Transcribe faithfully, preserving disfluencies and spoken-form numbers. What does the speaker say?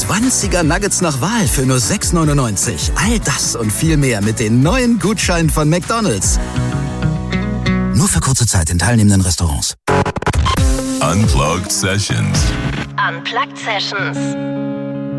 zwanziger Nuggets nach Wahl für nur sechs neunundneunzig. All das und viel mehr mit den neuen Gutscheinen von McDonald's. Nur für kurze Zeit in teilnehmenden Restaurants. Unplugged Sessions. Unplugged Sessions.